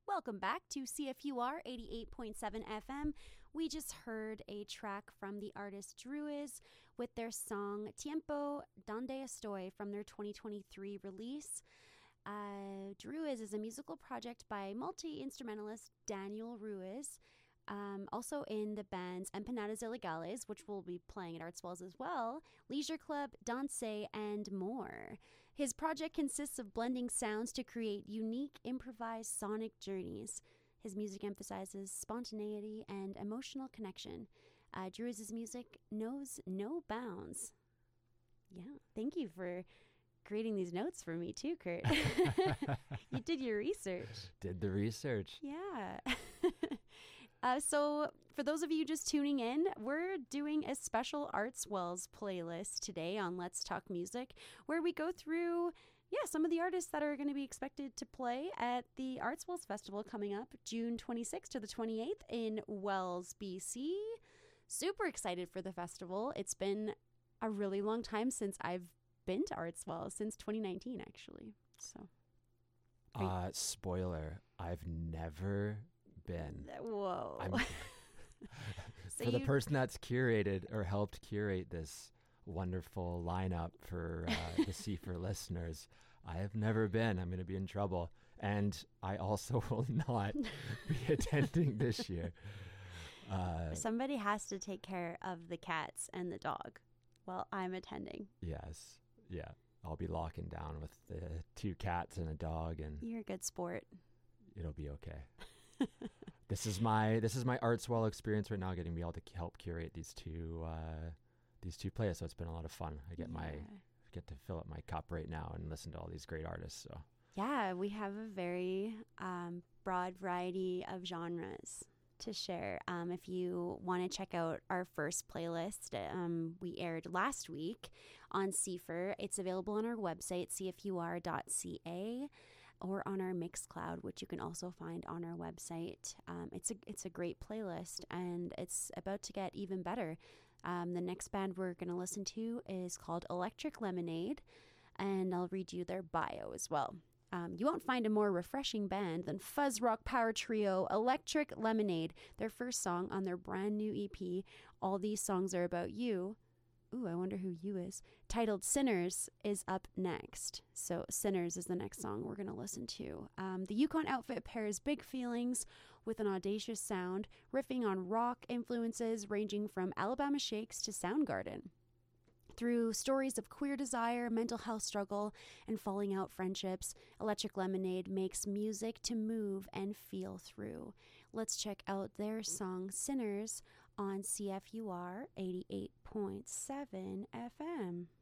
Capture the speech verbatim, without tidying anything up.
Welcome back to C F U R eighty-eight point seven F M. We just heard a track from the artist Druiz with their song Tiempo Donde Estoy from their twenty twenty-three release. Uh, Druiz is a musical project by multi-instrumentalist Daniel Ruiz, um, also in the bands Empanadas Ilegales, which will be playing at Arts Wells as well, Leisure Club, Danse, and more. His project consists of blending sounds to create unique, improvised sonic journeys. His music emphasizes spontaneity and emotional connection. Uh, Druiz's music knows no bounds. Yeah, thank you for creating these notes for me too, Kurt. You did your research. Did the research. Yeah. uh, so for those of you just tuning in, we're doing a special Arts Wells playlist today on Let's Talk Music, where we go through, yeah, some of the artists that are going to be expected to play at the Arts Wells Festival coming up June twenty-sixth to the twenty-eighth in Wells, B C. Super excited for the festival. It's been a really long time since I've been to Arts Wells, since twenty nineteen actually. So uh spoiler, I've never been. Whoa. I'm, so for you, the person that's curated or helped curate this wonderful lineup for uh, the C four listeners, I have never been. I'm going to be in trouble, and I also will not be attending this year. Uh, Somebody has to take care of the cats and the dog while I'm attending. Yes. Yeah, I'll be locking down with the two cats and a dog, and you're a good sport. It'll be okay. This is my this is my Arts Well experience right now, getting to be able to help curate these two uh, these two playlists. So it's been a lot of fun. I get yeah. my I get to fill up my cup right now and listen to all these great artists. So yeah, we have a very um, broad variety of genres to share. Um, if you want to check out our first playlist, um, we aired last week on C F U R. It's available on our website, c f u r dot c a, or on our Mixcloud, which you can also find on our website. Um, it's a it's a great playlist, and it's about to get even better. Um, the next band we're going to listen to is called Electric Lemonade, and I'll read you their bio as well. Um, you won't find a more refreshing band than fuzz rock power trio Electric Lemonade, their first song on their brand new E P, All These Songs Are About You. Ooh, I wonder who you is. Titled Sinners is up next. So Sinners is the next song we're going to listen to. Um, the Yukon outfit pairs big feelings with an audacious sound, riffing on rock influences ranging from Alabama Shakes to Soundgarden. Through stories of queer desire, mental health struggle, and falling out friendships, Electric Lemonade makes music to move and feel through. Let's check out their song Sinners on C F U R eighty-eight point seven F M.